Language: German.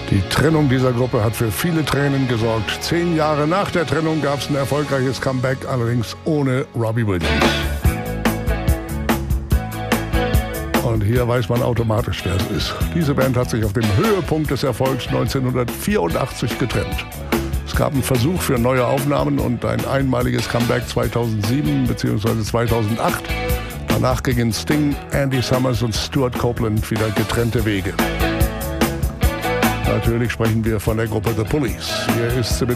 Die Trennung dieser Gruppe hat für viele Tränen gesorgt. 10 Jahre nach der Trennung gab es ein erfolgreiches Comeback, allerdings ohne Robbie Williams. Und hier weiß man automatisch, wer es ist. Diese Band hat sich auf dem Höhepunkt des Erfolgs 1984 getrennt. Es gab einen Versuch für neue Aufnahmen und ein einmaliges Comeback 2007 bzw. 2008. Danach gingen Sting, Andy Summers und Stuart Copeland wieder getrennte Wege. Natürlich sprechen wir von der Gruppe The Police. Hier ist sie mit